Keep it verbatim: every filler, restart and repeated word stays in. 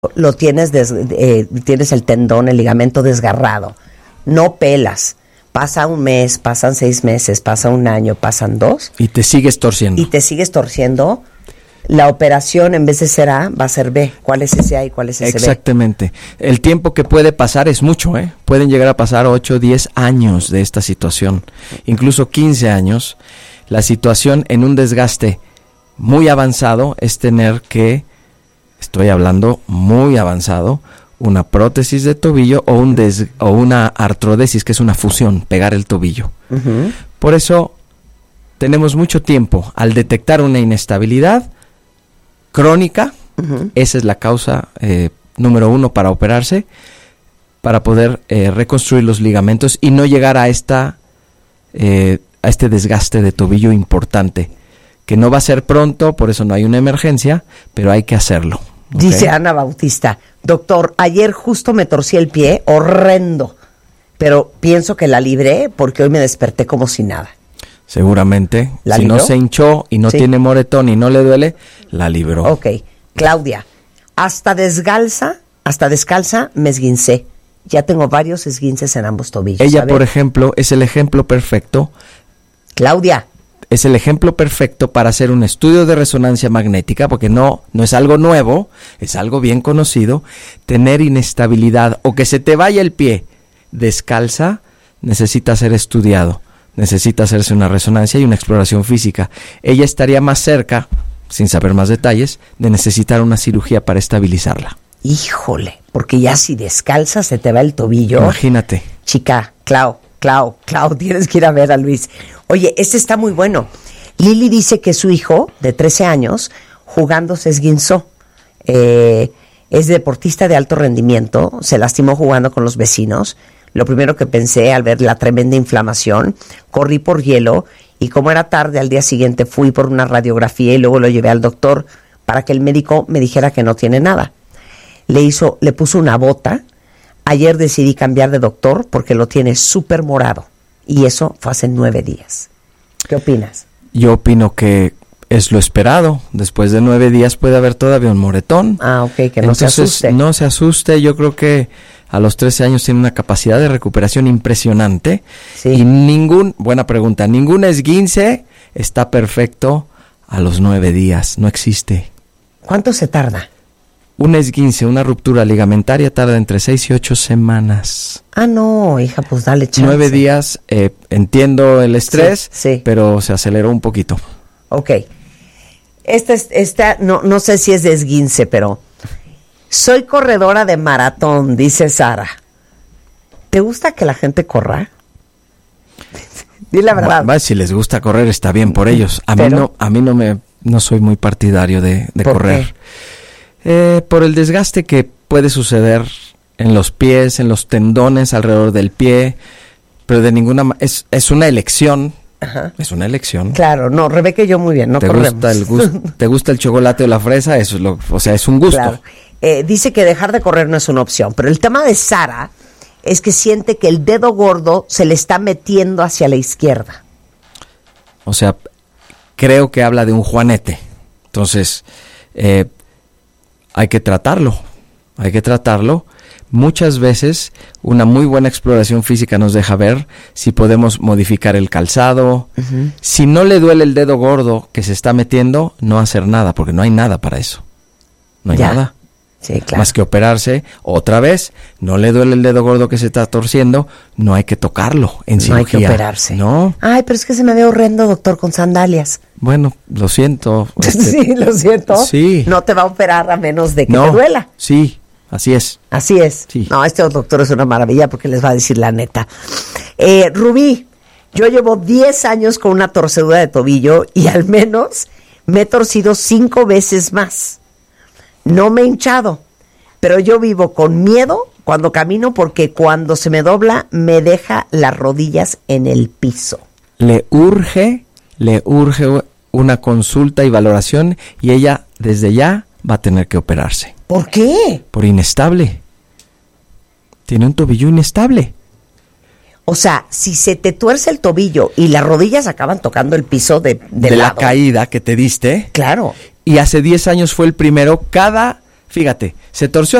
lo tienes, des, eh, tienes el tendón, el ligamento desgarrado, no pelas, pasa un mes, pasan seis meses, pasa un año, pasan dos. Y te sigues torciendo. Y te sigues torciendo. La operación en vez de ser A va a ser B. ¿Cuál es ese A y cuál es ese B? Exactamente. El tiempo que puede pasar es mucho, ¿eh? Pueden llegar a pasar ocho, diez años de esta situación, incluso quince años. La situación en un desgaste muy avanzado es tener que, estoy hablando muy avanzado, una prótesis de tobillo o, un des, o una artrodesis, que es una fusión, pegar el tobillo. Uh-huh. Por eso tenemos mucho tiempo al detectar una inestabilidad crónica. Uh-huh. Esa es la causa eh, número uno para operarse, para poder eh, reconstruir los ligamentos y no llegar a esta eh, a este desgaste de tobillo importante, que no va a ser pronto, por eso no hay una emergencia, pero hay que hacerlo. ¿Okay? Dice Ana Bautista: doctor, ayer justo me torcí el pie, horrendo, pero pienso que la libré porque hoy me desperté como si nada. Seguramente, si libró? no se hinchó y no sí. tiene moretón y no le duele, la libró. Ok, Claudia, hasta descalza, hasta descalza me esguincé. Ya tengo varios esguinces en ambos tobillos. Ella, ¿sabe? por ejemplo, es el ejemplo perfecto. Claudia. Es el ejemplo perfecto para hacer un estudio de resonancia magnética, porque no, no es algo nuevo, es algo bien conocido. Tener inestabilidad o que se te vaya el pie descalza necesita ser estudiado. Necesita hacerse una resonancia y una exploración física. Ella estaría más cerca, sin saber más detalles, de necesitar una cirugía para estabilizarla. Híjole, porque ya si descalza se te va el tobillo. Imagínate. Chica, Clau, Clau, Clau, tienes que ir a ver a Luis. Oye, este está muy bueno. Lili dice que su hijo, de trece años, jugando se esguinzó. Eh, es deportista de alto rendimiento, se lastimó jugando con los vecinos. Lo primero que pensé al ver la tremenda inflamación, corrí por hielo y como era tarde al día siguiente fui por una radiografía y luego lo llevé al doctor para que el médico me dijera que no tiene nada. Le hizo, le puso una bota. Ayer decidí cambiar de doctor porque lo tiene súper morado y eso fue hace nueve días. ¿Qué opinas? Yo opino que es lo esperado. Después de nueve días puede haber todavía un moretón. Ah, ok, que no Entonces, se asuste. No se asuste. Yo creo que a los trece años tiene una capacidad de recuperación impresionante. Sí. Y ningún, buena pregunta, ningún esguince está perfecto a los nueve días. No existe. ¿Cuánto se tarda? Un esguince, una ruptura ligamentaria tarda entre seis y ocho semanas. Ah, no, hija, pues dale chance. Nueve días, eh, entiendo el estrés, sí, sí. pero se aceleró un poquito. Ok. Esta, esta no, no sé si es de esguince, pero soy corredora de maratón, dice Sara. ¿Te gusta que la gente corra? Di la verdad. Va, va, si les gusta correr está bien por ellos. A pero, mí no, a mí no me, no soy muy partidario de, de ¿por correr. qué? Eh, por el desgaste que puede suceder en los pies, en los tendones alrededor del pie, pero de ninguna manera, es, es una elección. Ajá. Es una elección. Claro, no, Rebeca y yo muy bien, no ¿Te corremos. Gusta el gusto, ¿Te gusta el chocolate o la fresa? Eso es lo, o sea, es un gusto. Claro. Eh, dice que dejar de correr no es una opción, pero el tema de Sara es que siente que el dedo gordo se le está metiendo hacia la izquierda. O sea, creo que habla de un juanete. Entonces, eh, hay que tratarlo, hay que tratarlo. Muchas veces una muy buena exploración física nos deja ver si podemos modificar el calzado. Uh-huh. Si no le duele el dedo gordo que se está metiendo, no hacer nada, porque no hay nada para eso. No hay ya. nada. Sí, claro. Más que operarse. Otra vez, no le duele el dedo gordo que se está torciendo, no hay que tocarlo en no cirugía. No hay que operarse. No. Ay, pero es que se me ve horrendo, doctor, con sandalias. Bueno, lo siento. Este, sí, lo siento. Sí. No te va a operar a menos de que no, te duela. Sí, así es. Así es. Sí. No, este doctor es una maravilla porque les va a decir la neta. Eh, Rubí, yo llevo diez años con una torcedura de tobillo y al menos me he torcido cinco veces más. No me he hinchado, pero yo vivo con miedo cuando camino porque cuando se me dobla me deja las rodillas en el piso. Le urge, le urge una consulta y valoración y ella desde ya va a tener que operarse. ¿Por qué? Por inestable. Tiene un tobillo inestable. O sea, si se te tuerce el tobillo y las rodillas acaban tocando el piso de, de, de lado. la caída que te diste. Claro. Y hace diez años fue el primero, cada Fíjate, se torció